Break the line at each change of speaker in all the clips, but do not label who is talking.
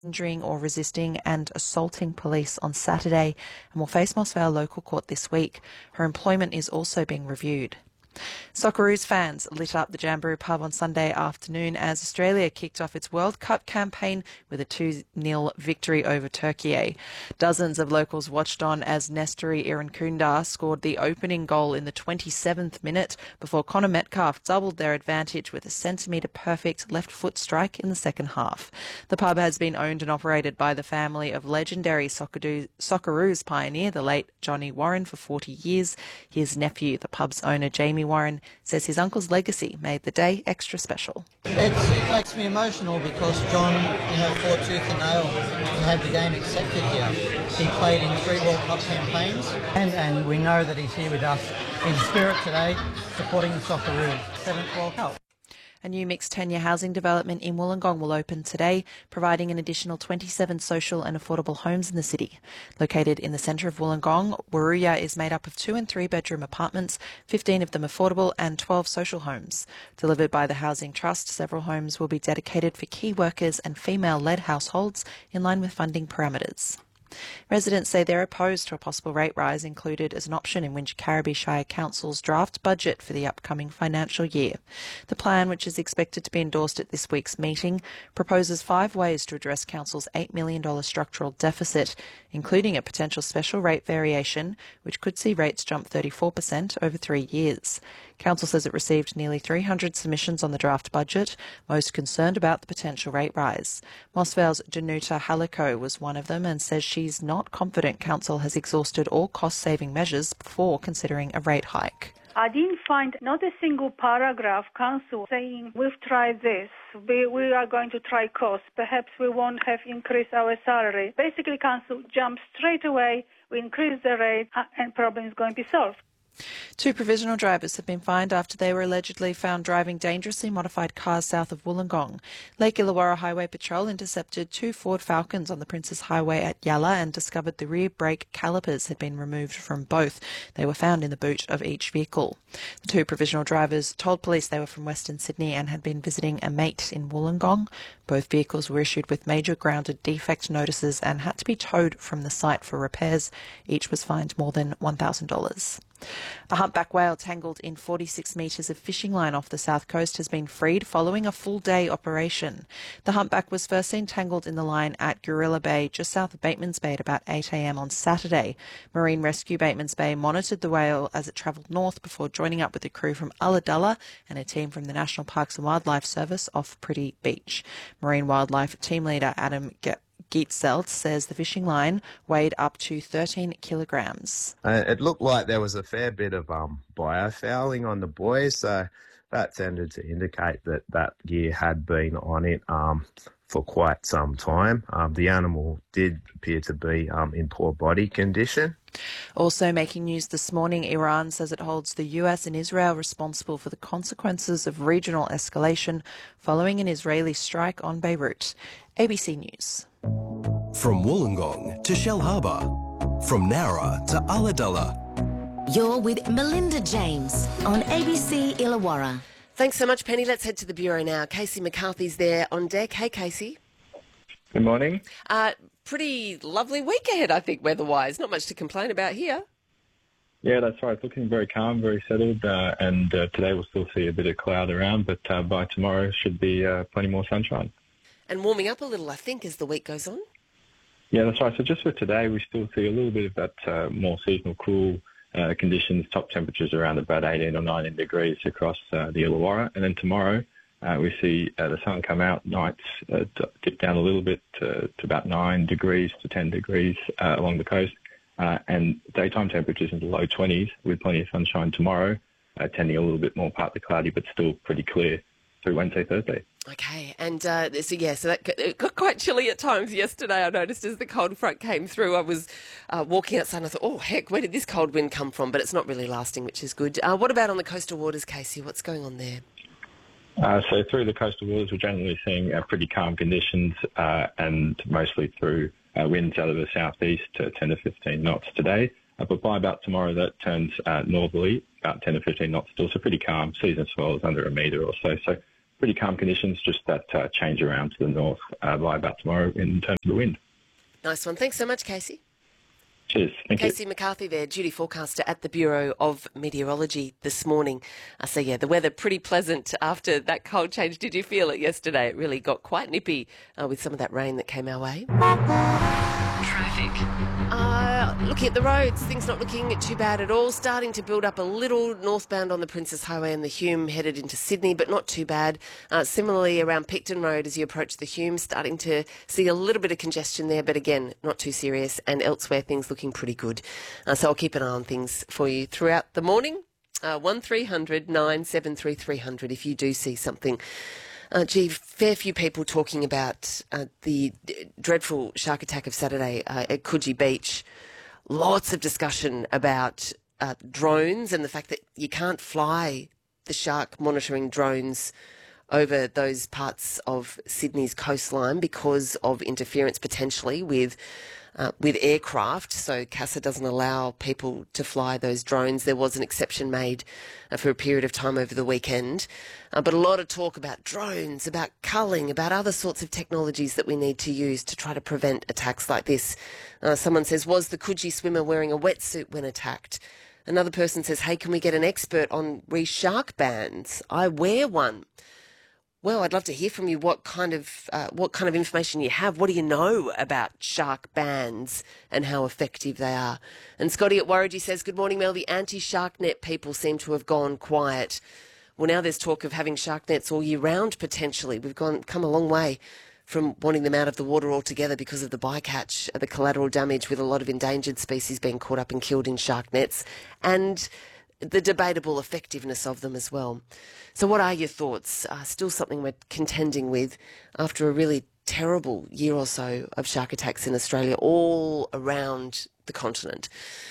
injuring or resisting and assaulting police on Saturday and will face Moss Vale Local Court this week. Her employment is also being reviewed. Socceroos fans lit up the Jamboree pub on Sunday afternoon as Australia kicked off its World Cup campaign with a 2-0 victory over Turkey. Dozens of locals watched on as Nestori Irankunda scored the opening goal in the 27th minute before Connor Metcalf doubled their advantage with a centimetre-perfect left-foot strike in the second half. The pub has been owned and operated by the family of legendary Socceroos pioneer, the late Johnny Warren, for 40 years. His nephew, the pub's owner, Jamie Warren, says his uncle's legacy made the day extra special.
It makes me emotional because John, fought tooth and nail to have the game accepted here. He played in 3 World Cup campaigns, and we know that he's here with us in spirit today, supporting the Socceroos. 7th World Cup.
A new mixed tenure housing development in Wollongong will open today, providing an additional 27 social and affordable homes in the city. Located in the centre of Wollongong, Waruya is made up of 2- and 3-bedroom apartments, 15 of them affordable, and 12 social homes. Delivered by the Housing Trust, several homes will be dedicated for key workers and female-led households in line with funding parameters. Residents say they're opposed to a possible rate rise included as an option in Wingecarribee Shire Council's draft budget for the upcoming financial year. The plan, which is expected to be endorsed at this week's meeting, proposes 5 ways to address Council's $8 million structural deficit, including a potential special rate variation, which could see rates jump 34% over 3 years. Council says it received nearly 300 submissions on the draft budget, most concerned about the potential rate rise. Moss Vale's Danuta Halico was one of them and says she's not confident Council has exhausted all cost-saving measures before considering a rate hike.
I didn't find not a single paragraph council saying we've tried this, we are going to try costs, perhaps we won't have increased our salary. Basically, council jumped straight away, we increase the rate and problem is going to be solved.
2 provisional drivers have been fined after they were allegedly found driving dangerously modified cars south of Wollongong. Lake Illawarra Highway Patrol intercepted 2 Ford Falcons on the Princes Highway at Yalla and discovered the rear brake calipers had been removed from both. They were found in the boot of each vehicle. The 2 provisional drivers told police they were from Western Sydney and had been visiting a mate in Wollongong. Both vehicles were issued with major grounded defect notices and had to be towed from the site for repairs. Each was fined more than $1,000. A humpback whale tangled in 46 metres of fishing line off the south coast has been freed following a full-day operation. The humpback was first seen tangled in the line at Gorilla Bay, just south of Bateman's Bay, at about 8 a.m. on Saturday. Marine Rescue Bateman's Bay monitored the whale as it travelled north before joining up with a crew from Ulladulla and a team from the National Parks and Wildlife Service off Pretty Beach. Marine Wildlife Team Leader Adam Geetzelt says the fishing line weighed up to 13 kilograms.
It looked like there was a fair bit of biofouling on the buoys, so that tended to indicate that that gear had been on it for quite some time. The animal did appear to be in poor body condition.
Also making news this morning, Iran says it holds the US and Israel responsible for the consequences of regional escalation following an Israeli strike on Beirut. ABC News.
From Wollongong to Shellharbour, from Nowra to Ulladulla.
You're with Melinda James on ABC Illawarra.
Thanks so much, Penny. Let's head to the Bureau now. Casey McCarthy's there on deck. Hey, Casey.
Good morning.
Pretty lovely week ahead, I think, weather-wise. Not much to complain about here.
Yeah, that's right. It's looking very calm, very settled, and today we'll still see a bit of cloud around, but by tomorrow should be plenty more sunshine.
And warming up a little, I think, as the week goes on.
Yeah, that's right. So just for today, we still see a little bit of that more seasonal cool conditions, top temperatures around about 18 or 19 degrees across the Illawarra. And then tomorrow, we see the sun come out, nights dip down a little bit to about 9 degrees to 10 degrees along the coast, and daytime temperatures in the low 20s with plenty of sunshine tomorrow, tending a little bit more partly cloudy but still pretty clear through Wednesday, Thursday.
Okay, and so it got quite chilly at times yesterday. I noticed as the cold front came through, I was walking outside and I thought, oh, heck, where did this cold wind come from? But it's not really lasting, which is good. What about on the coastal waters, Casey? What's going on there?
So through the coastal waters, we're generally seeing pretty calm conditions and mostly through winds out of the southeast to 10 to 15 knots today. But by about tomorrow, that turns northerly, about 10 to 15 knots still, so pretty calm. Season swell is under a metre or so. So pretty calm conditions, just that change around to the north by about tomorrow in terms of the wind.
Nice one. Thanks so much, Casey.
Cheers. Thank you.
Casey McCarthy there, duty forecaster at the Bureau of Meteorology this morning. So, yeah, the weather pretty pleasant after that cold change. Did you feel it yesterday? It really got quite nippy with some of that rain that came our way. Traffic. Looking at the roads, things not looking too bad at all. Starting to build up a little northbound on the Princes Highway and the Hume headed into Sydney, but not too bad. Similarly, around Picton Road as you approach the Hume, starting to see a little bit of congestion there, but again, not too serious. And elsewhere, things looking pretty good. So I'll keep an eye on things for you throughout the morning. 1300 973 300 if you do see something. Fair few people talking about the dreadful shark attack of Saturday at Coogee Beach. Lots of discussion about drones and the fact that you can't fly the shark monitoring drones over those parts of Sydney's coastline because of interference potentially with aircraft. So CASA doesn't allow people to fly those drones. There was an exception made for a period of time over the weekend. But a lot of talk about drones, about culling, about other sorts of technologies that we need to use to try to prevent attacks like this. Someone says, was the Coogee swimmer wearing a wetsuit when attacked? Another person says, hey, can we get an expert on shark bans? I wear one. Well, I'd love to hear from you what kind of information you have. What do you know about shark bans and how effective they are? And Scotty at Warragee says, good morning, Mel. The anti-shark net people seem to have gone quiet. Well, now there's talk of having shark nets all year round potentially. We've come a long way from wanting them out of the water altogether because of the bycatch, the collateral damage with a lot of endangered species being caught up and killed in shark nets, and the debatable effectiveness of them as well. So what are your thoughts? Still something we're contending with after a really terrible year or so of shark attacks in Australia all around the continent.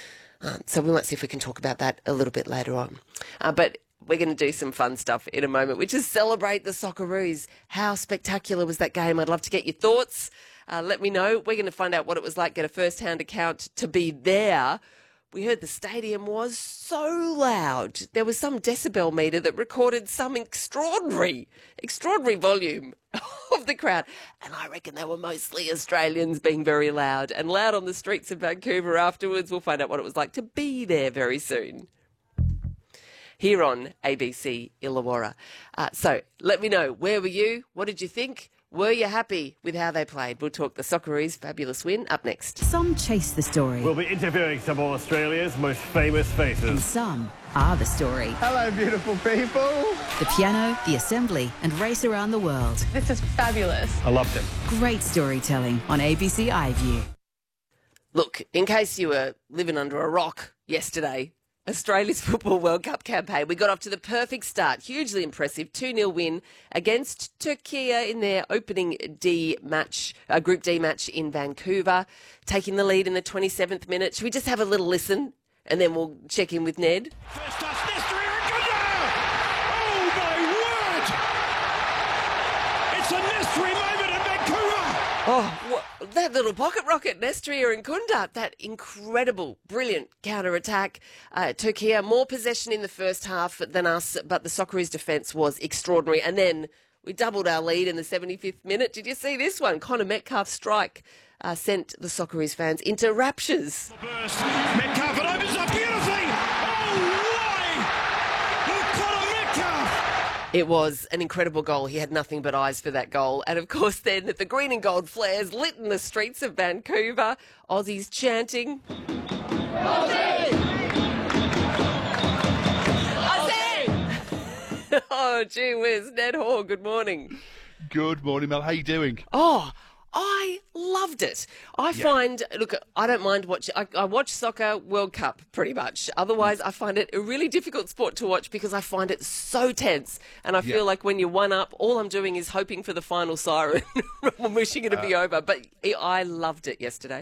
So we might see if we can talk about that a little bit later on. But we're going to do some fun stuff in a moment, which is celebrate the Socceroos. How spectacular was that game? I'd love to get your thoughts. Let me know. We're going to find out what it was like, get a first-hand account to be there. We heard the stadium was so loud. There was some decibel meter that recorded some extraordinary volume of the crowd. And I reckon they were mostly Australians being very loud and loud on the streets of Vancouver afterwards. We'll find out what it was like to be there very soon. Here on ABC Illawarra. So let me know, where were you? What did you think? Were you happy with how they played? We'll talk the Socceroos' fabulous win up next.
Some chase the story.
We'll be interviewing some of Australia's most famous faces.
And some are the story.
Hello, beautiful people.
The piano, the assembly, and race around the world.
This is fabulous.
I loved it.
Great storytelling on ABC iView.
Look, in case you were living under a rock yesterday, Australia's Football World Cup campaign, we got off to the perfect start. Hugely impressive 2-0 win against Turkey in their opening Group D match in Vancouver, taking the lead in the 27th minute. Should we just have a little listen and then we'll check in with Ned?
First touch, Nestri Irankunda! Oh, my word! It's a Nestri moment in Vancouver!
Oh, that little pocket rocket, Nestri Irankunda, that incredible, brilliant counter-attack. Turkey, more possession in the first half than us, but the Socceroos' defence was extraordinary. And then we doubled our lead in the 75th minute. Did you see this one? Connor Metcalf's strike sent the Socceroos fans into raptures.
Burst. Metcalf, it opens up beautifully! Oh, why? Connor Metcalf!
It was an incredible goal. He had nothing but eyes for that goal. And of course then the green and gold flares lit in the streets of Vancouver. Aussies chanting. Aussie! Aussie! Oh, gee whiz. Ned Hall, good morning.
Good morning, Mel. How you doing?
Oh, I loved it. I don't mind watching. I watch soccer World Cup pretty much. Otherwise, I find it a really difficult sport to watch because I find it so tense. And I feel like when you're one up, all I'm doing is hoping for the final siren, wishing it to be over. But I loved it yesterday.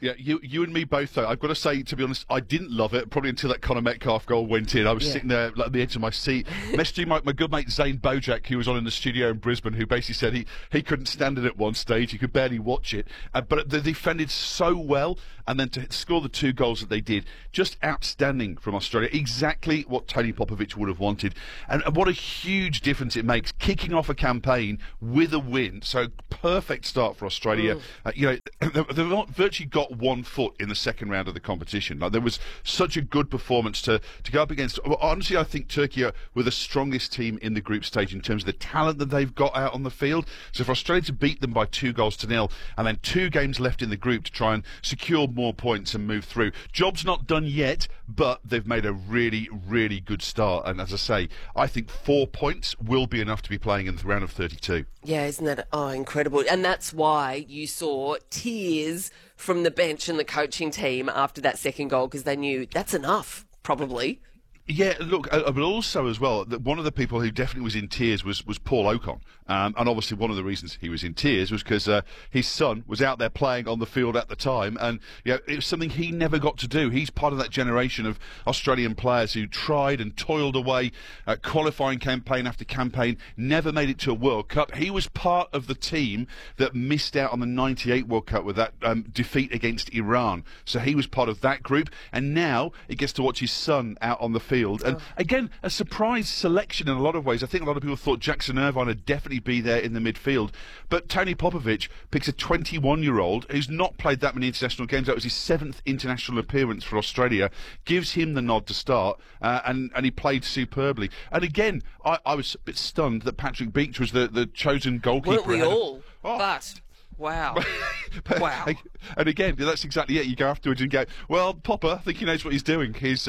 Yeah, you and me both, though. I've got to say, to be honest, I didn't love it, probably until that Connor Metcalfe goal went in. I was sitting there like, at the edge of my seat, messaging my good mate Zane Bojack, who was on in the studio in Brisbane, who basically said he couldn't stand it at one stage. He could barely watch it. But they defended so well, and then to score the 2 goals that they did, just outstanding from Australia. Exactly what Tony Popovic would have wanted. And what a huge difference it makes, kicking off a campaign with a win. So, perfect start for Australia. They've not virtually got 1 foot in the second round of the competition. Like, there was such a good performance to go up against. Well, honestly, I think Turkey were the strongest team in the group stage in terms of the talent that they've got out on the field. So for Australia to beat them by 2-0 and then 2 games left in the group to try and secure more points and move through. Job's not done yet, but they've made a really, really good start. And as I say, I think 4 points will be enough to be playing in the round of 32.
Yeah, isn't that incredible? And that's why you saw tears from the bench and the coaching team after that second goal, because they knew that's enough, probably.
Yeah, look, but also as well, one of the people who definitely was in tears was Paul Ocon. And obviously one of the reasons he was in tears was because his son was out there playing on the field at the time, and it was something he never got to do. He's part of that generation of Australian players who tried and toiled away, qualifying campaign after campaign, never made it to a World Cup. He was part of the team that missed out on the 98 World Cup with that defeat against Iran. So he was part of that group, and now he gets to watch his son out on the field. And again, a surprise selection in a lot of ways. I think a lot of people thought Jackson Irvine would definitely be there in the midfield, but Tony Popovic picks a 21-year-old who's not played that many international games. That was his 7th international appearance for Australia, gives him the nod to start, and he played superbly. And again, I was a bit stunned that Patrick Beach was the chosen goalkeeper.
Weren't we all? But wow. Wow.
And again, that's exactly it. You go afterwards and go, well, Popper, I think he knows what he's doing. He's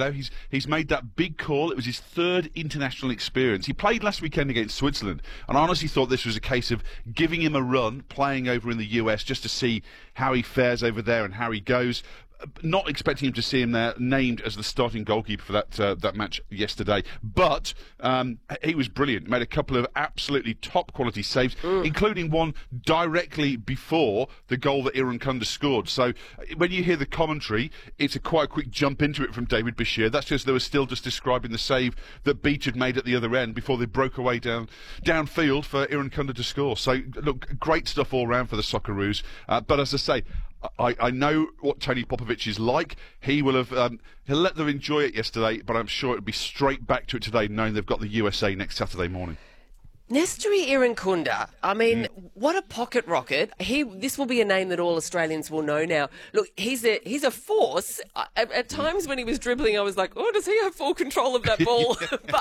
made that big call. It was his 3rd international experience. He played last weekend against Switzerland, and I honestly thought this was a case of giving him a run, playing over in the US, just to see how he fares over there and how he goes. Not expecting him to see him there named as the starting goalkeeper for that match yesterday, but he was brilliant. Made a couple of absolutely top quality saves, including one directly before the goal that Irankunda scored. So when you hear the commentary, it's quite a quick jump into it from David Bashir. That's just they were still just describing the save that Beach had made at the other end before they broke away downfield for Irankunda to score. So look, great stuff all round for the Socceroos. But as I say, I know what Tony Popovic is like. He will have he'll let them enjoy it yesterday, but I'm sure it'll be straight back to it today, knowing they've got the USA next Saturday morning.
Nesteri Irankunda, I mean, what a pocket rocket. This will be a name that all Australians will know now. Look, he's a force. At times when he was dribbling, I was like, oh, does he have full control of that ball?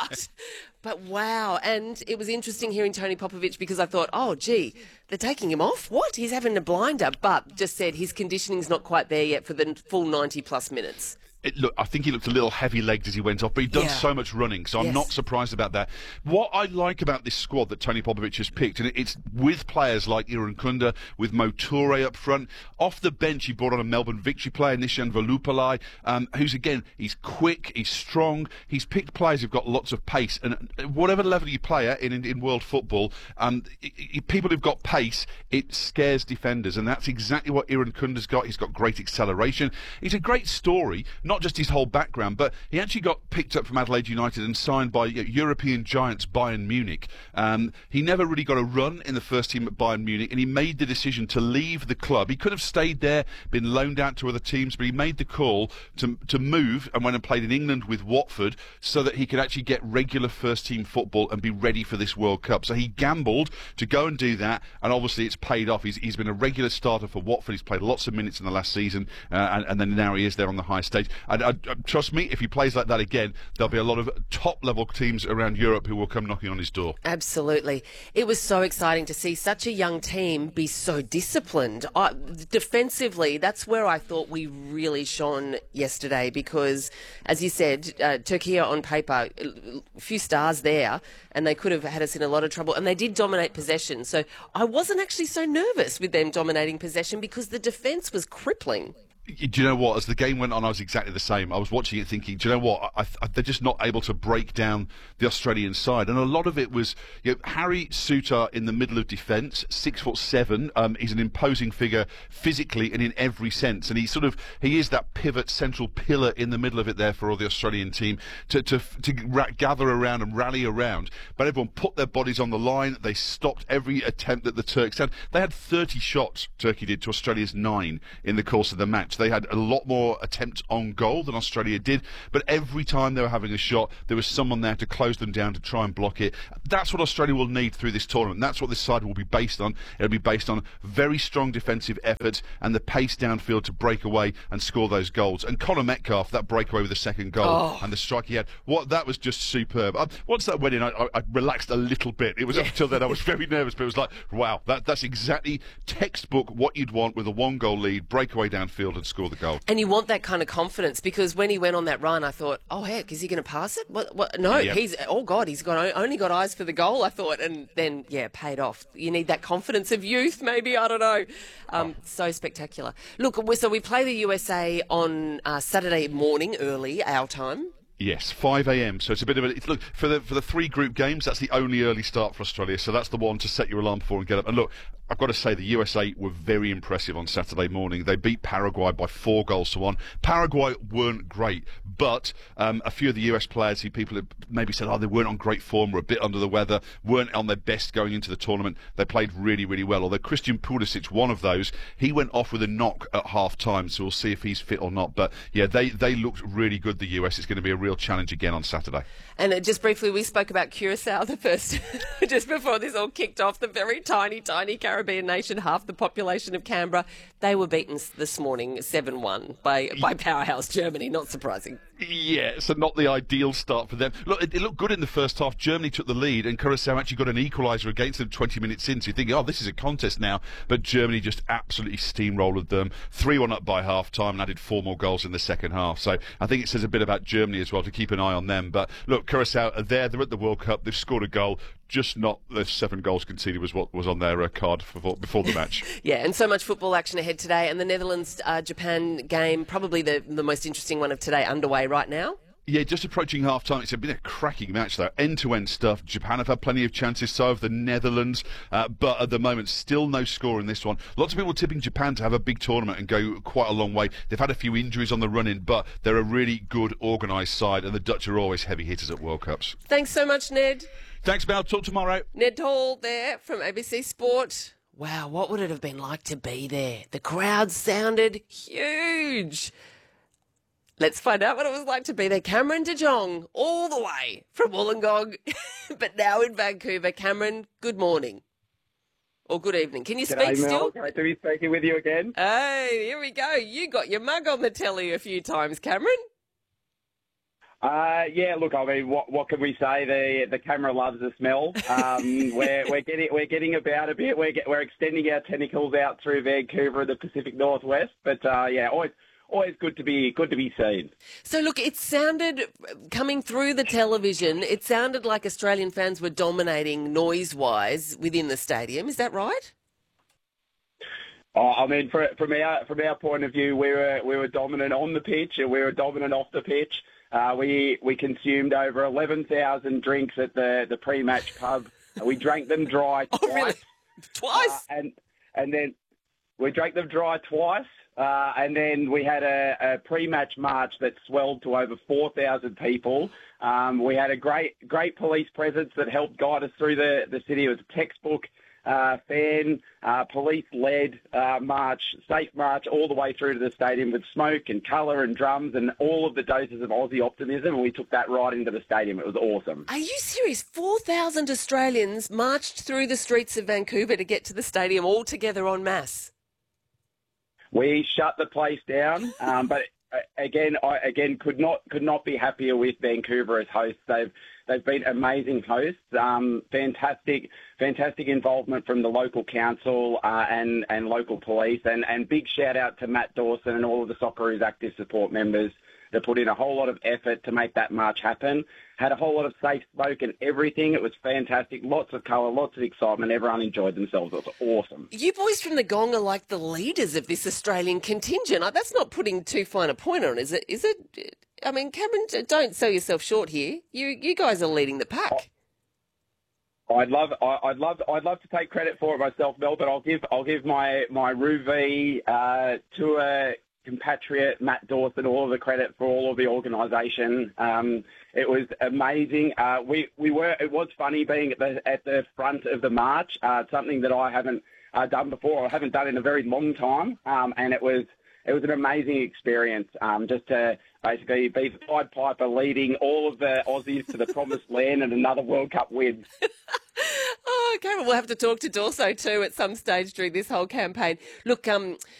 But wow. And it was interesting hearing Tony Popovic, because I thought, oh, gee, they're taking him off? What? He's having a blinder. But just said his conditioning's not quite there yet for the full 90-plus minutes.
I think he looked a little heavy-legged as he went off, but he'd done so much running, so I'm not surprised about that. What I like about this squad that Tony Popovic has picked, and it's with players like Irankunda, with Mo Toure up front. Off the bench, he brought on a Melbourne Victory player, Nishan Velupillai, who's, again, he's quick, he's strong. He's picked players who've got lots of pace, and whatever level you play at in world football, people who've got pace, it scares defenders, and that's exactly what Irankunda's got. He's got great acceleration. He's a great story, not just his whole background, but he actually got picked up from Adelaide United and signed by European giants Bayern Munich. He never really got a run in the first team at Bayern Munich, and he made the decision to leave the club. He could have stayed there, been loaned out to other teams, but he made the call to move and went and played in England with Watford so that he could actually get regular first team football and be ready for this World Cup. So he gambled to go and do that, and obviously it's paid off. He's been a regular starter for Watford. He's played lots of minutes in the last season, and then now he is there on the high stage. Trust me, if he plays like that again, there'll be a lot of top-level teams around Europe who will come knocking on his door.
Absolutely. It was so exciting to see such a young team be so disciplined. Defensively, that's where I thought we really shone yesterday because, as you said, Turkey on paper, a few stars there, and they could have had us in a lot of trouble, and they did dominate possession. So I wasn't actually so nervous with them dominating possession because the defence was crippling.
Do you know what? As the game went on, I was exactly the same. I was watching it thinking, do you know what? They're just not able to break down the Australian side. And a lot of it was, Harry Souttar in the middle of defence, 6'7". He's an imposing figure physically and in every sense. And he is that pivot central pillar in the middle of it there for all the Australian team to gather around and rally around. But everyone put their bodies on the line. They stopped every attempt that the Turks had. They had 30 shots, Turkey did, to Australia's 9 in the course of the match. They had a lot more attempts on goal than Australia did, but every time they were having a shot, there was someone there to close them down, to try and block it. That's what Australia will need through this tournament. That's what this side will be based on. It'll be based on very strong defensive efforts and the pace downfield to break away and score those goals. And Connor Metcalfe, that breakaway with the second goal and the strike he had, that was just superb. Once that went in, I relaxed a little bit. It was up until then I was very nervous, but it was like, wow, that's exactly textbook what you'd want with a 1-goal lead, breakaway downfield and score the goal.
And you want that kind of confidence, because when he went on that run, I thought, oh, heck, is he going to pass it? What? No, he's only got eyes for the goal, I thought, and then, paid off. You need that confidence of youth, maybe, I don't know. So spectacular. Look, so we play the USA on Saturday morning, early, our time.
Yes, 5 a.m. So it's a bit of a look for the 3 group games. That's the only early start for Australia. So that's the one to set your alarm for and get up. And look, I've got to say the USA were very impressive on Saturday morning. They beat Paraguay by 4-1. Paraguay weren't great, but a few of the US players who people have maybe said, they weren't on great form, were a bit under the weather, weren't on their best going into the tournament. They played really, really well. Although Christian Pulisic, one of those, he went off with a knock at half-time, so we'll see if he's fit or not. But yeah, they looked really good, the US. It's going to be a real challenge again on Saturday.
And just briefly, we spoke about Curacao the first, just before this all kicked off, the very tiny Caribbean nation, half the population of Canberra. They were beaten this morning 7-1 by powerhouse Germany, not surprising.
Yeah, so not the ideal start for them. Look, it looked good in the first half. Germany took the lead and Curacao actually got an equaliser against them 20 minutes in. So you think, this is a contest now. But Germany just absolutely steamrolled them. 3-1 up by half-time and added 4 more goals in the second half. So I think it says a bit about Germany as well, to keep an eye on them. But look, Curacao are there. They're at the World Cup. They've scored a goal. Just not the 7 goals conceded was what was on their card before the match.
Yeah, and so much football action ahead today. And the Netherlands-Japan game, probably the most interesting one of today, underway right now.
Yeah, just approaching half-time. It's been a cracking match, though. End-to-end stuff. Japan have had plenty of chances, so have the Netherlands. But at the moment, still no score in this one. Lots of people tipping Japan to have a big tournament and go quite a long way. They've had a few injuries on the run-in, but they're a really good, organised side, and the Dutch are always heavy hitters at World Cups.
Thanks so much, Ned.
Thanks, Mel. Talk tomorrow.
Ned Hall there from ABC Sport. Wow, what would it have been like to be there? The crowd sounded huge. Let's find out what it was like to be there. Cameron de Jong, all the way from Wollongong, but now in Vancouver. Cameron, good morning. Or good evening. Can you speak still?
Great to be speaking with you again.
Hey, here we go. You got your mug on the telly a few times, Cameron.
Yeah, look, I mean, what can we say? The camera loves the smell. We're getting about a bit. We're extending our tentacles out through Vancouver and the Pacific Northwest. But yeah, always good to be seen.
So look, it sounded, coming through the television, it sounded like Australian fans were dominating noise-wise within the stadium. Is that right?
I mean, from our point of view, we were dominant on the pitch and we were dominant off the pitch. We consumed over 11,000 drinks at the pre-match pub. We drank them dry twice.
Oh, really? Twice?
And then we drank them dry twice. And then we had a pre-match march that swelled to over 4,000 people. We had a great police presence that helped guide us through the city. It was a textbook fan, police-led march, safe march all the way through to the stadium with smoke and colour and drums and all of the doses of Aussie optimism, and we took that right into the stadium. It was awesome.
Are you serious? 4,000 Australians marched through the streets of Vancouver to get to the stadium all together en masse?
We shut the place down, but again, could not be happier with Vancouver as hosts. They've been amazing hosts. Fantastic involvement from the local council and local police, and big shout out to Matt Dawson and all of the Socceroos active support members. that put in a whole lot of effort to make that march happen. Had a whole lot of safe smoke and everything. It was fantastic. Lots of colour, lots of excitement. Everyone enjoyed themselves. It was awesome.
You boys from the Gong are like the leaders of this Australian contingent. That's not putting too fine a point on, is it? Is it? I mean, Cameron, don't sell yourself short here. You guys are leading the pack.
I'd love to take credit for it myself, Mel, but I'll give my Ruvi tour compatriot Matt Dawson all of the credit for all of the organisation. It was amazing. It was funny being at the front of the march. Something that I haven't done before. I haven't done in a very long time, and it was an amazing experience. Just to basically be the Pied Piper leading all of the Aussies to the promised land and another World Cup win.
Oh, okay. Well, we'll have to talk to Dorso too at some stage during this whole campaign. Look,